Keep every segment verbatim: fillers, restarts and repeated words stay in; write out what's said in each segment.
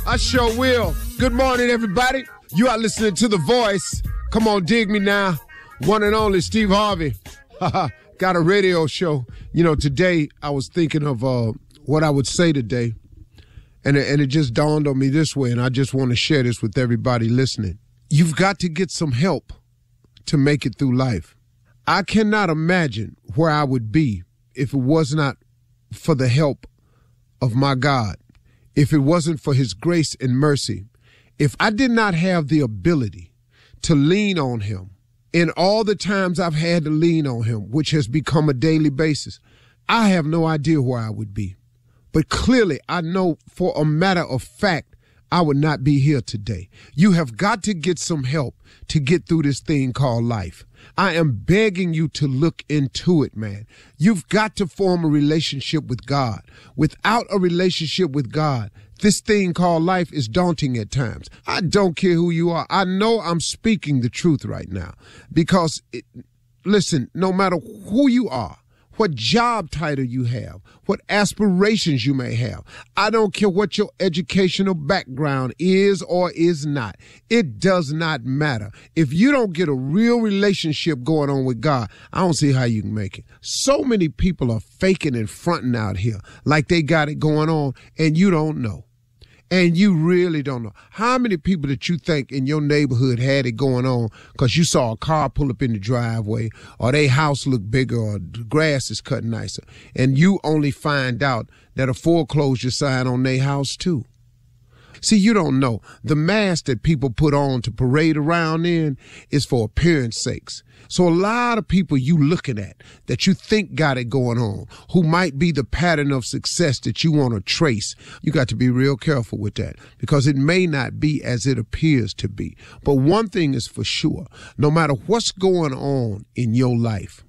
I sure will. Good morning, everybody. You are listening to The Voice. Come on, dig me now. One and only Steve Harvey. Got a radio show. You know, today I was thinking of uh, what I would say today, and it, and it just dawned on me this way, and I just want to share this with everybody listening. You've got to get some help to make it through life. I cannot imagine where I would be if it was not for the help of my God, if it wasn't for his grace and mercy, if I did not have the ability to lean on him in all the times I've had to lean on him, which has become a daily basis, I have no idea where I would be. But clearly, I know for a matter of fact, I would not be here today. You have got to get some help to get through this thing called life. I am begging you to look into it, man. You've got to form a relationship with God. Without a relationship with God, this thing called life is daunting at times. I don't care who you are. I know I'm speaking the truth right now because, it, listen, no matter who you are, what job title you have, what aspirations you may have, I don't care what your educational background is or is not. It does not matter. If you don't get a real relationship going on with God, I don't see how you can make it. So many people are faking and fronting out here like they got it going on, and you don't know. And you really don't know. How many people that you think in your neighborhood had it going on because you saw a car pull up in the driveway or their house look bigger or the grass is cut nicer, and you only find out that a foreclosure sign on their house too? See, you don't know. The mask that people put on to parade around in is for appearance sakes. So a lot of people you looking at that you think got it going on, who might be the pattern of success that you want to trace, you got to be real careful with that because it may not be as it appears to be. But one thing is for sure, no matter what's going on in your life,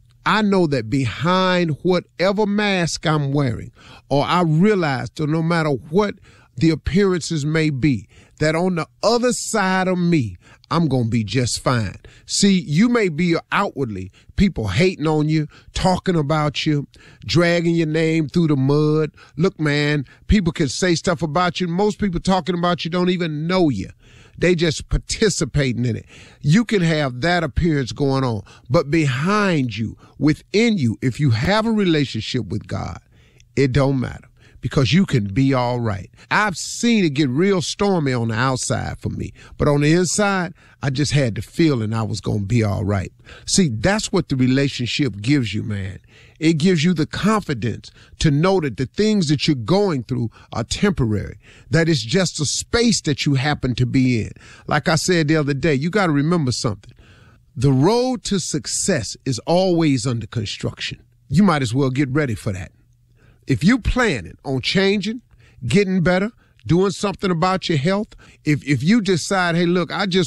I know that behind whatever mask I'm wearing, or I realize that no matter what the appearances may be, that on the other side of me, I'm going to be just fine. See, you may be outwardly, people hating on you, talking about you, dragging your name through the mud. Look, man, people can say stuff about you. Most people talking about you don't even know you. They just participating in it. You can have that appearance going on, but behind you, within you, if you have a relationship with God, it don't matter. Because you can be all right. I've seen it get real stormy on the outside for me, but on the inside, I just had the feeling I was going to be all right. See, that's what the relationship gives you, man. It gives you the confidence to know that the things that you're going through are temporary, that it's just a space that you happen to be in. Like I said the other day, you got to remember something. The road to success is always under construction. You might as well get ready for that. If you planning on changing, getting better, doing something about your health, if if you decide, hey, look, I just